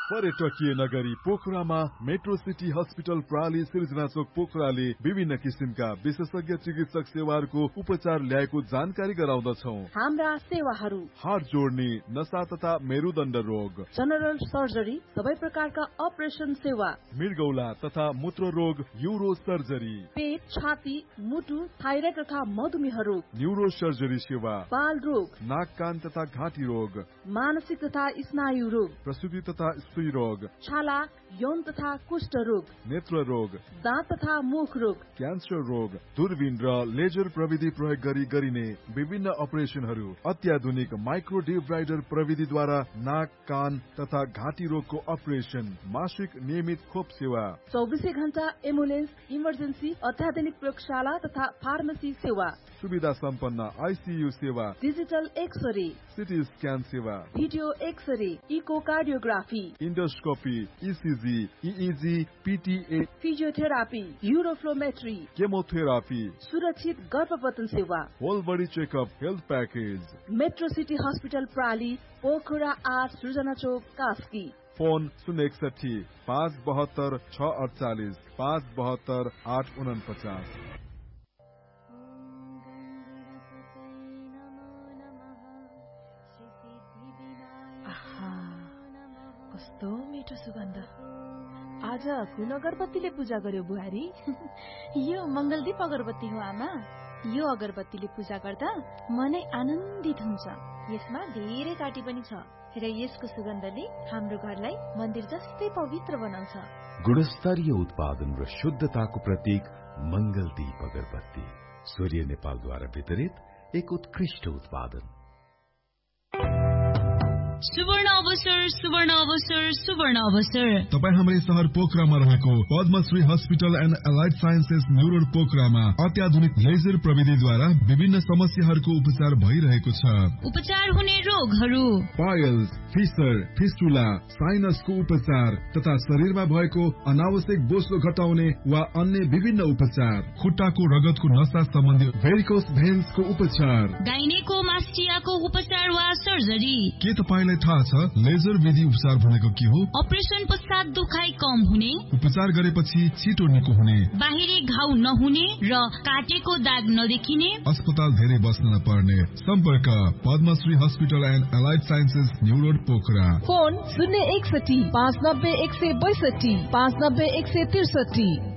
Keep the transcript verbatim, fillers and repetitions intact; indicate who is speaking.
Speaker 1: पर्यटकीय नगरी पोखरामा मेट्रो सिटी हस्पिटल प्राली सिर्जना चोक पोखराले विभिन्न किसिमका विशेषज्ञ चिकित्सक सेवाहरूको उपचार ल्याएको जानकारी गराउँदछौ।
Speaker 2: हाम्रा सेवाहरू
Speaker 1: हात जोड्ने, नसा तथा मेरुदण्ड रोग,
Speaker 2: जनरल सर्जरी, सबै प्रकारका अपरेसन सेवा,
Speaker 1: मृगौला तथा मूत्र रोग, यूरो सर्जरी,
Speaker 2: पेट, छाती, मुटु, थाइराइड तथा मधुमेह रोग,
Speaker 1: न्यूरो सर्जरी सेवा,
Speaker 2: बाल रोग,
Speaker 1: नाक कान तथा घाँटी रोग,
Speaker 2: मानसिक तथा स्नायु रोग,
Speaker 1: प्रसूति तथा स्त्री रोग,
Speaker 2: छाला, यौन तथा कुष्ठ रोग,
Speaker 1: नेत्र रोग,
Speaker 2: दाँत तथा मुख रोग,
Speaker 1: क्यान्सर रोग, दूरबीन र लेजर प्रविधि प्रयोग गरी गरिने विभिन्न अपरेसनहरू, अत्याधुनिक माइक्रो डिब्राइडर प्रविधिद्वारा नाक कान तथा घाँटी रोगको अपरेसन, मासिक नियमित खोप सेवा,
Speaker 2: चौबिसै घण्टा एम्बुलेन्स, इमर्जेन्सी, अत्याधुनिक प्रयोगशाला तथा फार्मेसी सेवा,
Speaker 1: सुविधा सम्पन्न आइसियू सेवा,
Speaker 2: डिजिटल एक्सरे,
Speaker 1: सिटी स्क्यान सेवा,
Speaker 2: video x-ray, eco cardiography,
Speaker 1: endoscopy, ECG, इइजी, पिटिए,
Speaker 2: physiotherapy, uroflowmetry,
Speaker 1: chemotherapy,
Speaker 2: सुरक्षित गर्भपतन सेवा,
Speaker 1: whole body checkup health package.
Speaker 2: Metro city hospital प्राली, Pokhara आठ, सृजना चोक, कास्की।
Speaker 1: फोन शून्य एकसठी पाँच बहत्तर छ अडचालिस पाँच बहत्तर आठ उनपचास।
Speaker 3: कस्तो मिठो सुगन्ध। आज कुन अगरबत्तीले पूजा गर्यो बुहारी?
Speaker 4: यो मंगलदीप अगरबत्ती हो आमा। यो अगरबत्तीले पूजा गर्दा मनै आनन्दित हुन्छ। यसमा धेरै काटी पनि छ र यसको सुगन्धले हाम्रो घरलाई मन्दिर जस्तै पवित्र बनाउँछ।
Speaker 5: गुणस्तरीय उत्पादन र शुद्धताको प्रतीक मंगलदीप अगरबत्ती, सूर्य नेपालद्वारा वितरित एक उत्कृष्ट उत्पादन।
Speaker 6: सुवर्ण अवसर, सुवर्ण अवसर, सुवर्ण अवसर।
Speaker 7: तपाईँ हाम्रै शहर पोखरामा रहेको Padmashri hospital and allied sciences new road पोखरामा अत्याधुनिक लेजर प्रविधिद्वारा विभिन्न समस्याहरूको उपचार भइरहेको छ।
Speaker 6: उपचार हुने रोगहरू
Speaker 7: पायल्स, फिसर, फिस्टुला, साइनसको उपचार तथा शरीरमा भएको अनावश्यक बोसो घटाउने वा अन्य विभिन्न उपचार, खुट्टाको रगतको नसा सम्बन्धी भेरिकोस भेन्सको उपचार,
Speaker 6: गाइनेकोमास्टियाको उपचार वा सर्जरी।
Speaker 7: के तपाईलाई थाहा छ लेजर विधि उपचार भनेको के हो?
Speaker 6: अपरेसन पश्चात दुखाइ कम हुने,
Speaker 7: उपचार गरेपछि छिटो निको हुने,
Speaker 6: बाहिरी घाउ नहुने र काटेको दाग नदेखिने,
Speaker 7: अस्पताल धेरै बस्न नपर्ने। सम्पर्क Padmashri hospital and allied sciences new road Pokhara.
Speaker 2: Phone शून्य एकसठी पाँच नब्बे एक सय बैसठी पाँच नब्बे एक सय त्रिसठी।